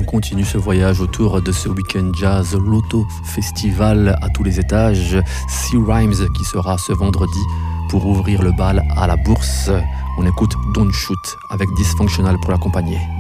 continue ce voyage autour de ce week-end jazz, l'Auto Festival à tous les étages. Sea Rhymes qui sera ce vendredi pour ouvrir le bal à la Bourse. On écoute Don't Shoot avec Dysfunctional pour l'accompagner.